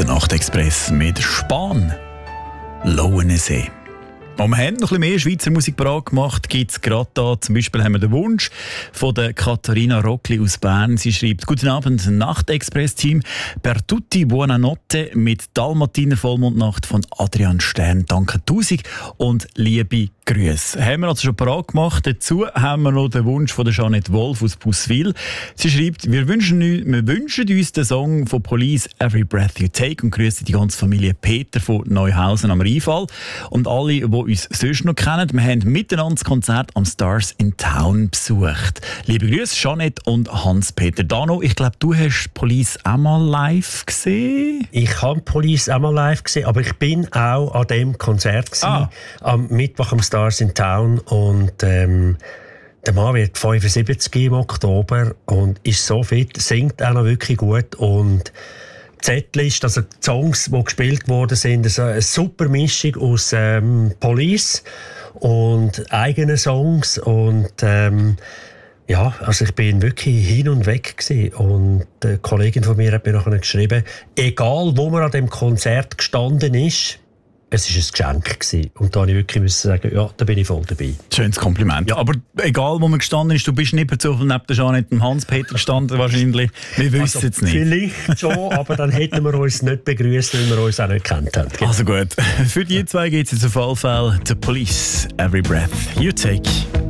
Der Nachtexpress mit Spahn. Lauenensee. Und wir haben noch ein bisschen mehr Schweizer Musik parat gemacht, gibt es gerade da. Zum Beispiel haben wir den Wunsch von der Katharina Rockli aus Bern. Sie schreibt: Guten Abend, Nachtexpress-Team. Per tutti buonanotte mit Dalmatiner Vollmondnacht von Adrian Stern. Danke 1000 und liebe Grüße. Haben wir also schon parat gemacht. Dazu haben wir noch den Wunsch von der Jeanette Wolf aus Busswil. Sie schreibt: Wir wünschen uns den Song von Police «Every Breath You Take» und grüßen die ganze Familie Peter von Neuhausen am Rheinfall und alle, die uns sonst noch kennen. Wir haben miteinander das Konzert am Stars in Town besucht. Liebe Grüße, Jeanette und Hans-Peter. Dano, ich glaube, du hast Police auch mal live gesehen? Ich habe Police auch mal live gesehen, aber ich bin auch an dem Konzert gewesen, am Mittwoch am Stars in Town. Und der Mann wird 75 im Oktober und ist so fit, singt auch noch wirklich gut. Und die Setlist, also die Songs, die gespielt worden sind, also eine super Mischung aus Police und eigenen Songs. Und ja, also ich bin wirklich hin und weg gewesen. Und eine Kollegin von mir hat mir nachher geschrieben, egal wo man an dem Konzert gestanden ist, es war ein Geschenk gewesen. Und da musste ich wirklich sagen, ja, da bin ich voll dabei. Schönes Kompliment. Ja, aber egal, wo man gestanden ist, du bist nicht per Zufall neben der Jeanette und Hans-Peter gestanden wahrscheinlich. Wir wissen es nicht. Vielleicht schon, aber dann hätten wir uns nicht begrüßt, weil wir uns auch nicht gekannt haben. Also gut, für die zwei geht es jetzt auf jeden Fall The Police, Every Breath You Take.